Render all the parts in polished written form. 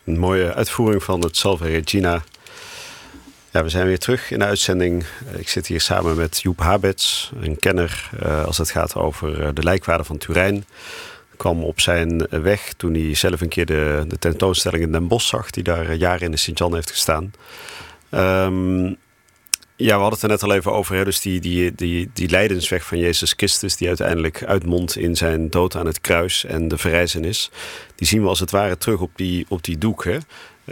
Een mooie uitvoering van het Salve Regina. Ja, we zijn weer terug in de uitzending. Ik zit hier samen met Joep Habets, een kenner als het gaat over de lijkwaarden van Turijn. Ik kwam op zijn weg toen hij zelf een keer de tentoonstelling in Den Bosch zag, die daar jaren in de Sint-Jan heeft gestaan. Ja, we hadden het er net al even over. Hè? Dus die lijdensweg van Jezus Christus, die uiteindelijk uitmondt in zijn dood aan het kruis en de verrijzenis. Die zien we als het ware terug op die doek. Hè?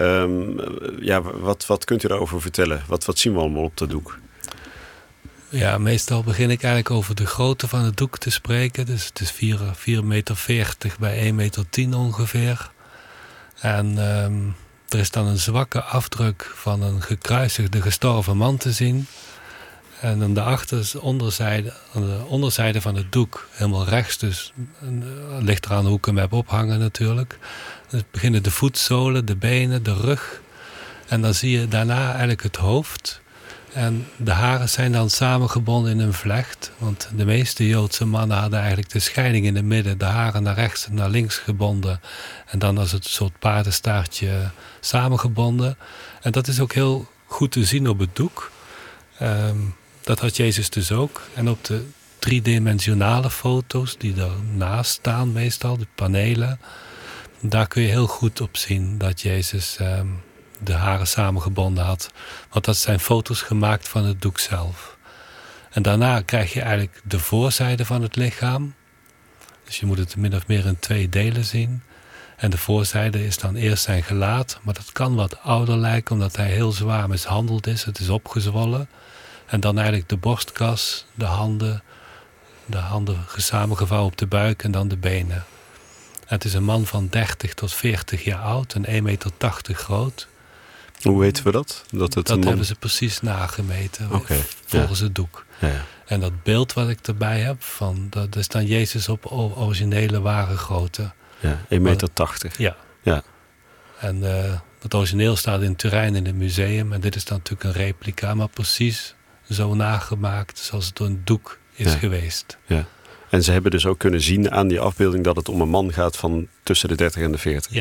Ja, wat kunt u daarover vertellen? Wat zien we allemaal op dat doek? Ja, meestal begin ik eigenlijk over de grootte van het doek te spreken. Dus het is 4,40 meter bij 1,10 meter ongeveer. En er is dan een zwakke afdruk van een gekruisigde, gestorven man te zien. En aan de onderzijde van het doek, helemaal rechts, dus ligt eraan hoe ik hem heb ophangen natuurlijk. Dus beginnen de voetzolen, de benen, de rug. En dan zie je daarna eigenlijk het hoofd. En de haren zijn dan samengebonden in een vlecht. Want de meeste Joodse mannen hadden eigenlijk de scheiding in het midden. De haren naar rechts en naar links gebonden. En dan als het een soort paardenstaartje samengebonden. En dat is ook heel goed te zien op het doek. Dat had Jezus dus ook. En op de driedimensionale foto's die ernaast staan meestal, de panelen. Daar kun je heel goed op zien dat Jezus de haren samengebonden had. Want dat zijn foto's gemaakt van het doek zelf. En daarna krijg je eigenlijk de voorzijde van het lichaam. Dus je moet het min of meer in 2 delen zien. En de voorzijde is dan eerst zijn gelaat. Maar dat kan wat ouder lijken, omdat hij heel zwaar mishandeld is. Het is opgezwollen. En dan eigenlijk de borstkas, de handen samengevouwen op de buik en dan de benen. Het is een man van 30 tot 40 jaar oud en 1,80 meter groot. Hoe weten we dat? Dat hebben ze precies nagemeten, volgens het doek. Ja. En dat beeld wat ik erbij heb, dat is dan Jezus op originele ware grootte. Ja, 1,80 meter. Ja. En het origineel staat in Turijn in het museum. En dit is dan natuurlijk een replica, maar precies zo nagemaakt zoals het door een doek is geweest. Ja. En ze hebben dus ook kunnen zien aan die afbeelding dat het om een man gaat van tussen de 30 en de 40.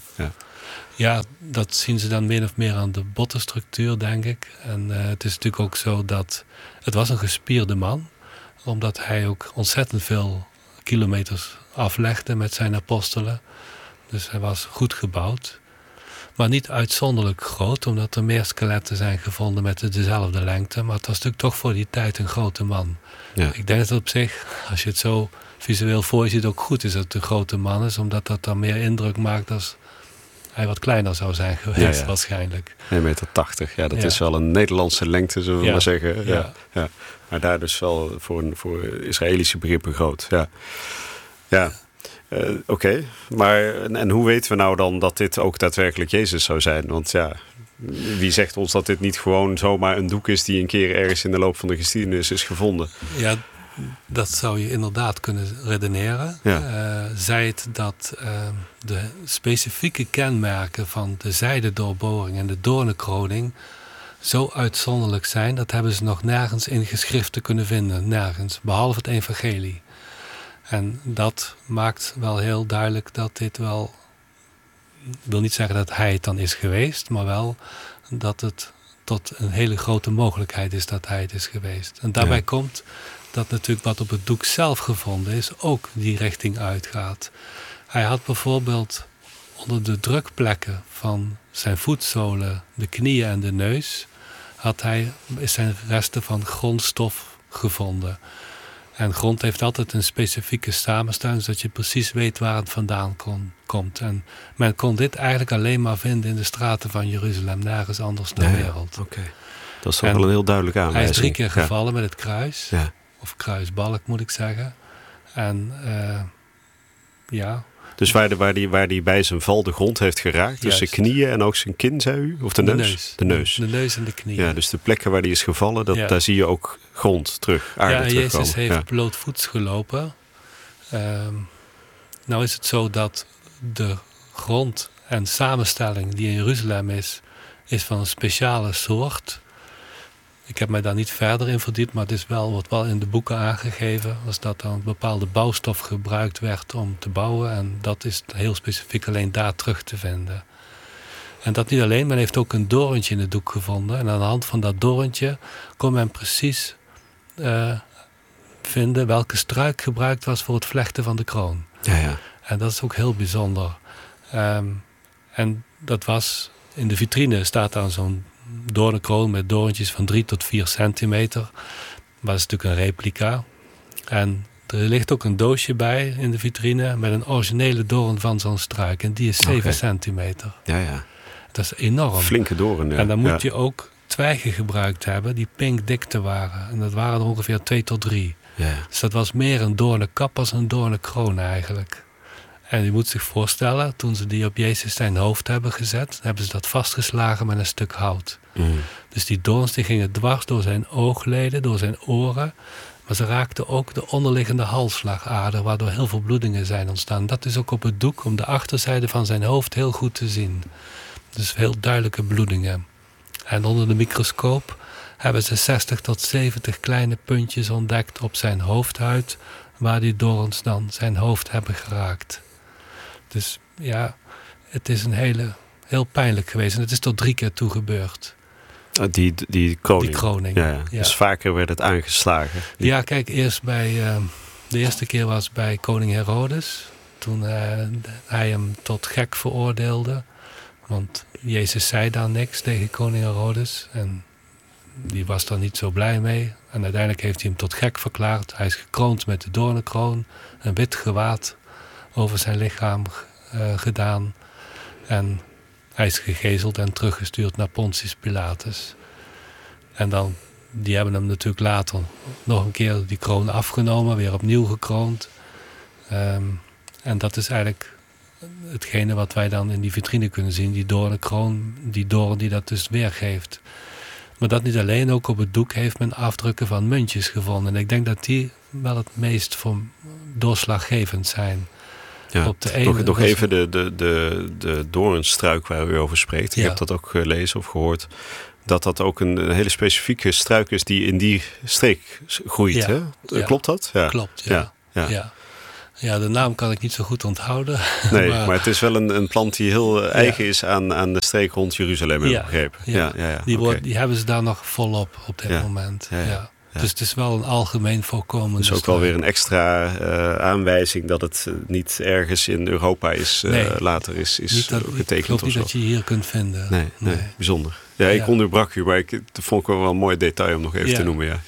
Ja, dat zien ze dan min of meer aan de bottenstructuur, denk ik. En het is natuurlijk ook zo dat het was een gespierde man. Omdat hij ook ontzettend veel kilometers aflegde met zijn apostelen. Dus hij was goed gebouwd. Maar niet uitzonderlijk groot, omdat er meer skeletten zijn gevonden met dezelfde lengte. Maar het was natuurlijk toch voor die tijd een grote man. Ja. Ik denk dat het op zich, als je het zo visueel voor je ziet, ook goed is dat het een grote man is. Omdat dat dan meer indruk maakt als hij wat kleiner zou zijn geweest waarschijnlijk. 1,80 meter. Ja, dat is wel een Nederlandse lengte, zullen we maar zeggen. Ja. Maar daar dus wel voor Israëlische begrippen groot. Ja. Oké. Maar en hoe weten we nou dan dat dit ook daadwerkelijk Jezus zou zijn? Want wie zegt ons dat dit niet gewoon zomaar een doek is die een keer ergens in de loop van de geschiedenis is gevonden? Ja, dat zou je inderdaad kunnen redeneren. Zij het dat de specifieke kenmerken van de zijdedoorboring en de doornenkroning zo uitzonderlijk zijn, dat hebben ze nog nergens in geschriften kunnen vinden. Nergens, behalve het evangelie. En dat maakt wel heel duidelijk dat dit wel, ik wil niet zeggen dat hij het dan is geweest, maar wel dat het tot een hele grote mogelijkheid is dat hij het is geweest. En daarbij komt dat natuurlijk wat op het doek zelf gevonden is, ook die richting uitgaat. Hij had bijvoorbeeld onder de drukplekken van zijn voetzolen, de knieën en de neus, is zijn resten van grondstof gevonden. En grond heeft altijd een specifieke samenstelling, zodat je precies weet waar het vandaan komt. En men kon dit eigenlijk alleen maar vinden in de straten van Jeruzalem, nergens anders ter wereld. Oké. Dat is toch wel een heel duidelijk aanwijzing. Hij is 3 keer gevallen met het kruis. Ja. Of kruisbalk moet ik zeggen. En Dus waar die bij zijn val de grond heeft geraakt, dus zijn knieën en ook zijn kin, zei u? Of de neus? De neus. De neus en de knieën. Ja, dus de plekken waar die is gevallen, daar zie je ook grond terug, aarde terugkomen. Jezus heeft blootvoets gelopen. Nou is het zo dat de grond en samenstelling die in Jeruzalem is van een speciale soort. Ik heb mij daar niet verder in verdiept, maar het wordt wel in de boeken aangegeven. Als dat dan een bepaalde bouwstof gebruikt werd om te bouwen. En dat is heel specifiek alleen daar terug te vinden. En dat niet alleen, men heeft ook een doorntje in het doek gevonden. En aan de hand van dat doorntje kon men precies vinden welke struik gebruikt was voor het vlechten van de kroon. Ja. En dat is ook heel bijzonder. En dat was, in de vitrine staat dan zo'n doornenkroon met doorntjes van 3 tot 4 centimeter. Maar dat is natuurlijk een replica. En er ligt ook een doosje bij in de vitrine met een originele doorn van zo'n struik. En die is 7 centimeter. Ja. Dat is enorm. Flinke doorn, ja. En dan moet je ook twijgen gebruikt hebben die pinkdikte waren. En dat waren er ongeveer 2 tot 3. Ja. Dus dat was meer een doornenkap als een doornenkroon eigenlijk. En je moet zich voorstellen, toen ze die op Jezus zijn hoofd hebben gezet, hebben ze dat vastgeslagen met een stuk hout. Dus die doorns die gingen dwars door zijn oogleden, door zijn oren. Maar ze raakten ook de onderliggende halsslagader, waardoor heel veel bloedingen zijn ontstaan. Dat is ook op het doek om de achterzijde van zijn hoofd heel goed te zien. Dus heel duidelijke bloedingen. En onder de microscoop hebben ze 60 tot 70 kleine puntjes ontdekt op zijn hoofdhuid, waar die doorns dan zijn hoofd hebben geraakt. Dus ja, het is heel pijnlijk geweest. En het is tot 3 keer toe gebeurd. Die kroning. Die kroning. Ja. Dus vaker werd het aangeslagen. Ja, kijk, de eerste keer was bij koning Herodes. Toen hij hem tot gek veroordeelde. Want Jezus zei daar niks tegen koning Herodes. En die was daar niet zo blij mee. En uiteindelijk heeft hij hem tot gek verklaard. Hij is gekroond met de doornenkroon. Een wit gewaad over zijn lichaam gedaan. En hij is gegezeld en teruggestuurd naar Pontius Pilatus. En dan, die hebben hem natuurlijk later nog een keer die kroon afgenomen. Weer opnieuw gekroond. En dat is eigenlijk hetgene wat wij dan in die vitrine kunnen zien. Die doornenkroon, die doorn die dat dus weergeeft. Maar dat niet alleen, ook op het doek heeft men afdrukken van muntjes gevonden. En ik denk dat die wel het meest doorslaggevend zijn. Ja, op de nog even de doornstruik waar u over spreekt. Ik heb dat ook gelezen of gehoord. Dat ook een hele specifieke struik is die in die streek groeit. Hè? Klopt dat? Ja. Klopt, ja. Ja, de naam kan ik niet zo goed onthouden. Nee, maar het is wel een plant die heel eigen is aan de streek rond Jeruzalem, heb ik begrepen. Ja. Die hebben ze daar nog volop op dit moment. Ja. Dus het is wel een algemeen voorkomende Dus ook struik. wel weer een extra aanwijzing dat het niet ergens in Europa is, later is getekend. Ik geloof niet dat je hier kunt vinden. Nee, bijzonder. Ja, ik onderbrak u, maar dat vond ik wel een mooi detail om nog even te noemen.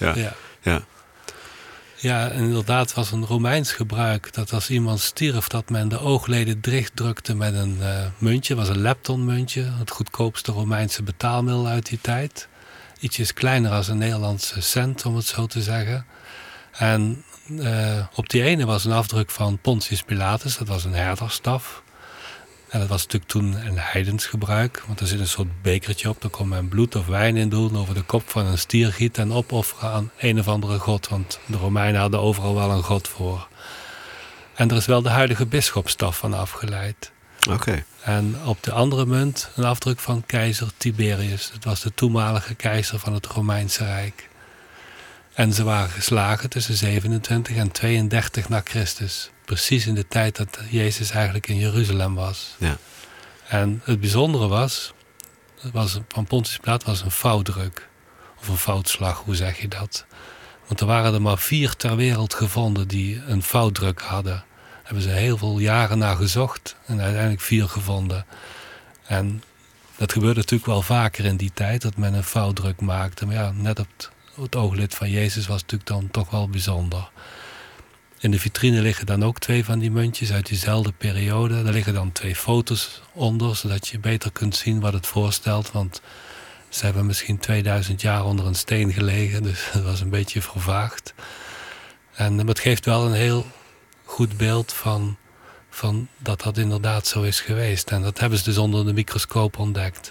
Ja, inderdaad was een Romeins gebruik dat als iemand stierf, dat men de oogleden dichtdrukte met een muntje. Dat was een leptonmuntje, het goedkoopste Romeinse betaalmiddel uit die tijd. Ietsjes kleiner als een Nederlandse cent, om het zo te zeggen. En op die ene was een afdruk van Pontius Pilatus, dat was een herderstaf. En dat was natuurlijk toen een heidens gebruik, want er zit een soort bekertje op. Daar kon men bloed of wijn in doen, over de kop van een stier gieten en opofferen aan een of andere god. Want de Romeinen hadden overal wel een god voor. En er is wel de huidige bisschopsstaf van afgeleid. Oké. En op de andere munt een afdruk van keizer Tiberius. Dat was de toenmalige keizer van het Romeinse Rijk. En ze waren geslagen tussen 27 en 32 na Christus. Precies in de tijd dat Jezus eigenlijk in Jeruzalem was. Ja. En het bijzondere was van Pontius Pilatus was een foutdruk. Of een foutslag, hoe zeg je dat? Want er waren er maar 4 ter wereld gevonden die een foutdruk hadden. Daar hebben ze heel veel jaren naar gezocht en uiteindelijk 4 gevonden. En dat gebeurde natuurlijk wel vaker in die tijd, dat men een foutdruk maakte. Maar ja, net op het ooglid van Jezus was natuurlijk dan toch wel bijzonder. In de vitrine liggen dan ook 2 van die muntjes uit diezelfde periode. Daar liggen dan 2 foto's onder, zodat je beter kunt zien wat het voorstelt. Want ze hebben misschien 2000 jaar onder een steen gelegen, dus dat was een beetje vervaagd. En het geeft wel een heel goed beeld van dat inderdaad zo is geweest. En dat hebben ze dus onder de microscoop ontdekt.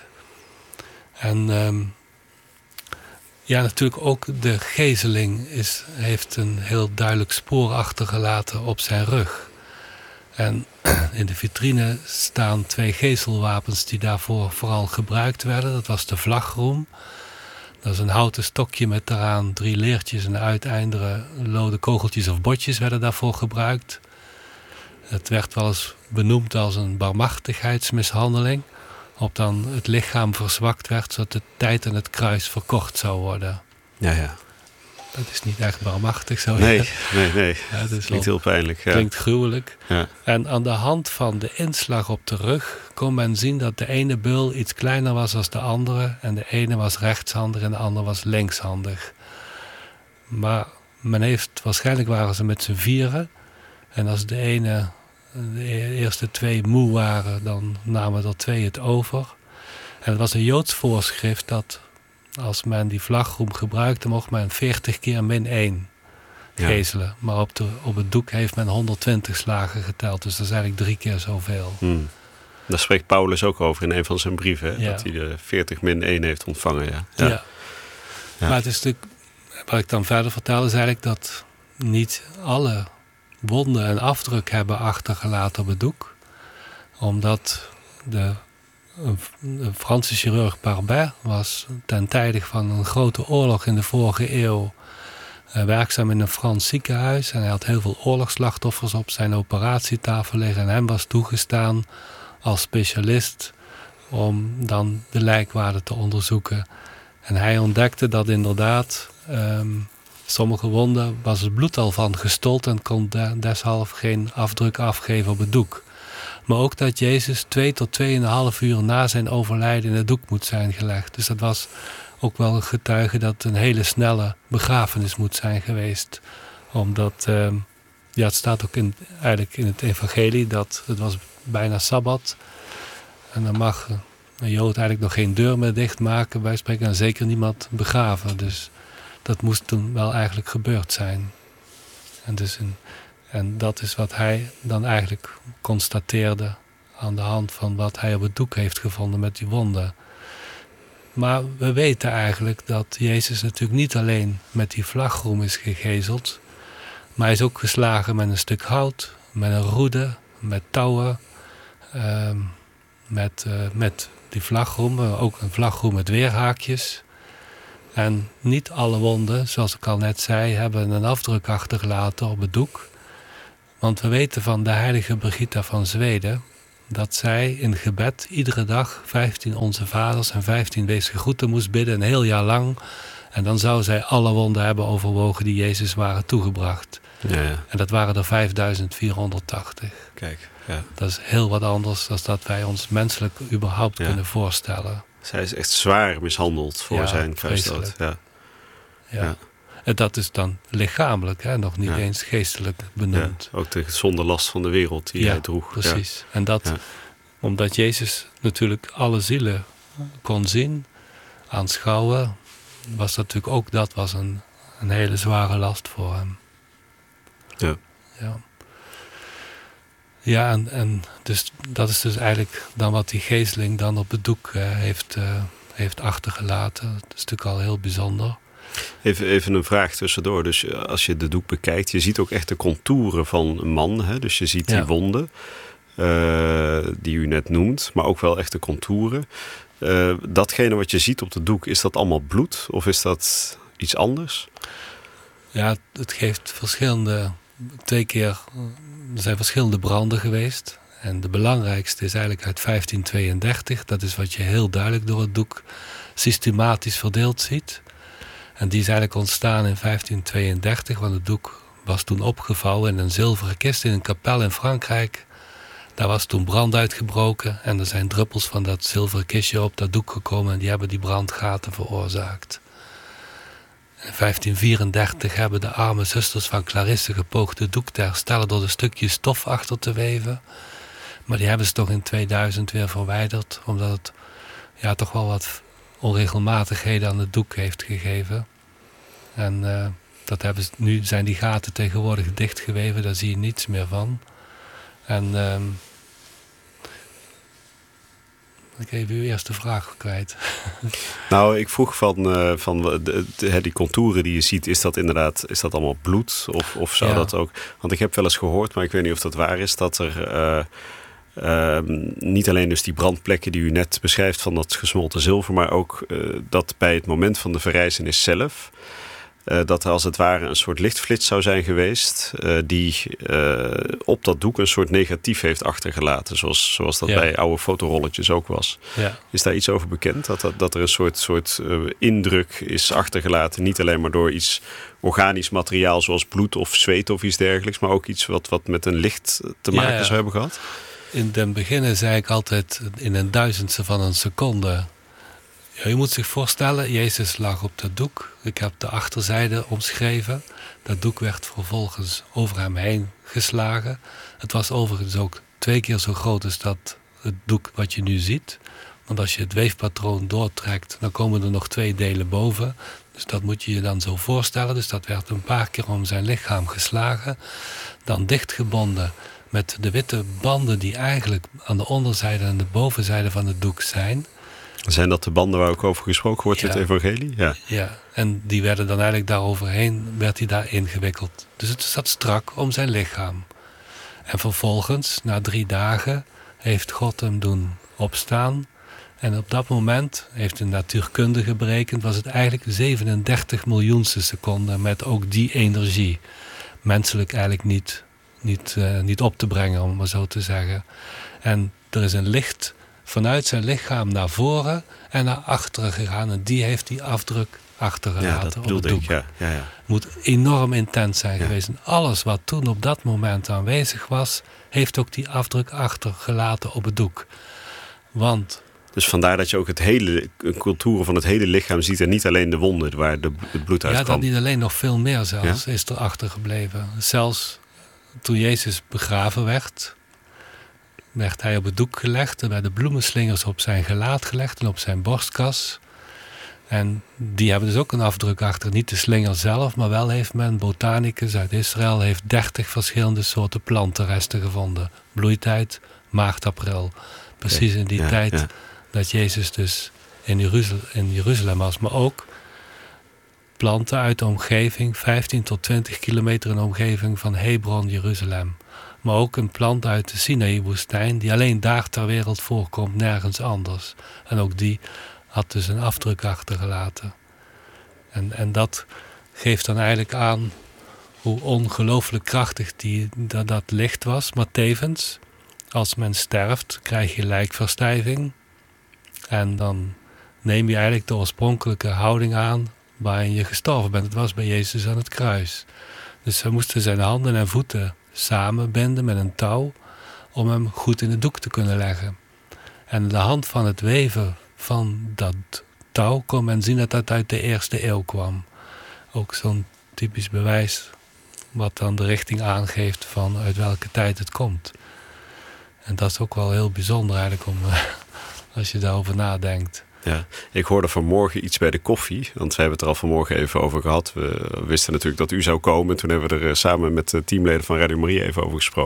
En ja, natuurlijk ook de gezeling heeft een heel duidelijk spoor achtergelaten op zijn rug. En in de vitrine staan 2 gezelwapens die daarvoor vooral gebruikt werden. Dat was de vlagroem. Dat is een houten stokje met daaraan 3 leertjes en de uiteinden lode kogeltjes of botjes werden daarvoor gebruikt. Het werd wel eens benoemd als een barmhartigheidsmishandeling. op dan het lichaam verzwakt werd, zodat de tijd aan het kruis verkort zou worden. Ja. Dat is niet echt barmachtig zo. Nee. Ja, dat klinkt heel pijnlijk. Ja. Klinkt gruwelijk. Ja. En aan de hand van de inslag op de rug kon men zien dat de ene beul iets kleiner was dan de andere. En de ene was rechtshandig en de andere was linkshandig. Maar waarschijnlijk waren ze met z'n vieren. En als de eerste 2 moe waren, dan namen er 2 het over. En het was een Joods voorschrift dat als men die vlagroem gebruikte, mocht men 40 keer -1 gezelen. Ja. Maar op het doek heeft men 120 slagen geteld. Dus dat is eigenlijk 3 keer zoveel. Daar spreekt Paulus ook over in een van zijn brieven. Hè? Ja. Dat hij de 40 -1 heeft ontvangen. Ja. Maar het is natuurlijk, wat ik dan verder vertel, is eigenlijk dat niet alle wonden een afdruk hebben achtergelaten op het doek. Omdat een Franse chirurg Barbet was ten tijde van een grote oorlog in de vorige eeuw werkzaam in een Frans ziekenhuis. En hij had heel veel oorlogsslachtoffers op zijn operatietafel liggen. En hem was toegestaan als specialist om dan de lijkwaarde te onderzoeken. En hij ontdekte dat inderdaad sommige wonden was het bloed al van gestold en kon deshalve geen afdruk afgeven op het doek. Maar ook dat Jezus 2 tot 2,5 uur na zijn overlijden in het doek moet zijn gelegd. Dus dat was ook wel een getuige dat het een hele snelle begrafenis moet zijn geweest. Omdat, het staat ook eigenlijk in het evangelie dat het was bijna Sabbat. En dan mag een Jood eigenlijk nog geen deur meer dichtmaken. Wij spreken en zeker niemand begraven. Dus dat moest toen wel eigenlijk gebeurd zijn. En dat is wat hij dan eigenlijk constateerde aan de hand van wat hij op het doek heeft gevonden met die wonden. Maar we weten eigenlijk dat Jezus natuurlijk niet alleen met die vlagroem is gegezeld, maar hij is ook geslagen met een stuk hout, met een roede, met touwen, met die vlagroem, ook een vlagroem met weerhaakjes. En niet alle wonden, zoals ik al net zei, hebben een afdruk achtergelaten op het doek. Want we weten van de heilige Brigitta van Zweden dat zij in gebed iedere dag 15 Onze Vaders en 15 Wees gegroeten moest bidden, een heel jaar lang. En dan zou zij alle wonden hebben overwogen die Jezus waren toegebracht. Ja. En dat waren er 5480. Kijk, ja. Dat is heel wat anders dan dat wij ons menselijk überhaupt kunnen voorstellen. Zij is echt zwaar mishandeld voor zijn kruisdood. Ja. En dat is dan lichamelijk, nog niet eens geestelijk benoemd. Ja, ook de gezonde last van de wereld die hij droeg. Precies. En dat, omdat Jezus natuurlijk alle zielen kon zien, aanschouwen, was dat natuurlijk ook een hele zware last voor hem. Ja, en dus dat is dus eigenlijk dan wat die gezeling dan op het doek heeft achtergelaten. Dat is natuurlijk al heel bijzonder. Even een vraag tussendoor. Dus als je de doek bekijkt, je ziet ook echt de contouren van een man. Hè? Dus je ziet die wonden die u net noemt, maar ook wel echt de contouren. Datgene wat je ziet op de doek, is dat allemaal bloed of is dat iets anders? Ja, het geeft verschillende... 2 keer... Er zijn verschillende branden geweest. En de belangrijkste is eigenlijk uit 1532. Dat is wat je heel duidelijk door het doek systematisch verdeeld ziet. En die is eigenlijk ontstaan in 1532. Want het doek was toen opgevouwen in een zilveren kist in een kapel in Frankrijk. Daar was toen brand uitgebroken. En er zijn druppels van dat zilveren kistje op dat doek gekomen. En die hebben die brandgaten veroorzaakt. In 1534 hebben de arme zusters van Clarisse gepoogd het doek te herstellen door de stukjes stof achter te weven. Maar die hebben ze toch in 2000 weer verwijderd, omdat het toch wel wat onregelmatigheden aan het doek heeft gegeven. En nu zijn die gaten tegenwoordig dichtgeweven, daar zie je niets meer van. En ik heb uw eerste vraag kwijt. Nou, ik vroeg van die contouren die je ziet, is dat allemaal bloed? Of zou dat ook... Want ik heb wel eens gehoord, maar ik weet niet of dat waar is, dat er niet alleen dus die brandplekken die u net beschrijft van dat gesmolten zilver, maar ook dat bij het moment van de verrijzenis zelf, dat er als het ware een soort lichtflits zou zijn geweest die op dat doek een soort negatief heeft achtergelaten. Zoals dat bij oude fotorolletjes ook was. Ja. Is daar iets over bekend? Dat er een soort indruk is achtergelaten. Niet alleen maar door iets organisch materiaal zoals bloed of zweet of iets dergelijks. Maar ook iets wat met een licht te maken zou hebben gehad? In den beginnen zei ik altijd in een duizendste van een seconde. Ja, je moet zich voorstellen, Jezus lag op dat doek. Ik heb de achterzijde omschreven. Dat doek werd vervolgens over hem heen geslagen. Het was overigens ook 2 keer zo groot als dat het doek wat je nu ziet. Want als je het weefpatroon doortrekt, dan komen er nog 2 delen boven. Dus dat moet je je dan zo voorstellen. Dus dat werd een paar keer om zijn lichaam geslagen. Dan dichtgebonden met de witte banden die eigenlijk aan de onderzijde en de bovenzijde van het doek zijn. Zijn dat de banden waar ook over gesproken wordt in het evangelie? Ja, en die werden dan eigenlijk daaroverheen, werd hij daar ingewikkeld. Dus het zat strak om zijn lichaam. En vervolgens, na 3 dagen, heeft God hem doen opstaan. En op dat moment, heeft een natuurkundige berekend, was het eigenlijk 37 miljoenste seconde met ook die energie. Menselijk eigenlijk niet op te brengen, om maar zo te zeggen. En er is een licht vanuit zijn lichaam naar voren en naar achteren gegaan. En die heeft die afdruk achtergelaten op het doek. Ja. Moet enorm intens zijn geweest. En alles wat toen op dat moment aanwezig was, heeft ook die afdruk achtergelaten op het doek. Want... Dus vandaar dat je ook het hele contouren van het hele lichaam ziet en niet alleen de wonden waar het bloed uit kwam. Ja, dat niet alleen, nog veel meer zelfs is er achtergebleven. Zelfs toen Jezus begraven werd hij op het doek gelegd. Er werden bloemenslingers op zijn gelaat gelegd en op zijn borstkas. En die hebben dus ook een afdruk achter. Niet de slinger zelf, maar wel heeft men, botanicus uit Israël, heeft 30 verschillende soorten plantenresten gevonden. Bloeitijd, maart, april. Precies in die tijd dat Jezus dus in Jeruzalem was. Maar ook planten uit de omgeving, 15 tot 20 kilometer in de omgeving van Hebron, Jeruzalem. Maar ook een plant uit de Sinaï-woestijn die alleen daar ter wereld voorkomt, nergens anders. En ook die had dus een afdruk achtergelaten. En dat geeft dan eigenlijk aan hoe ongelooflijk krachtig dat licht was. Maar tevens, als men sterft, krijg je lijkverstijving. En dan neem je eigenlijk de oorspronkelijke houding aan waarin je gestorven bent. Het was bij Jezus aan het kruis. Dus ze moesten zijn handen en voeten samenbinden met een touw om hem goed in het doek te kunnen leggen. En de hand van het weven van dat touw kon men zien dat dat uit de 1e eeuw kwam. Ook zo'n typisch bewijs wat dan de richting aangeeft van uit welke tijd het komt. En dat is ook wel heel bijzonder eigenlijk als je daarover nadenkt. Ja, ik hoorde vanmorgen iets bij de koffie, want we hebben het er al vanmorgen even over gehad. We wisten natuurlijk dat u zou komen. Toen hebben we er samen met de teamleden van Radio Maria even over gesproken.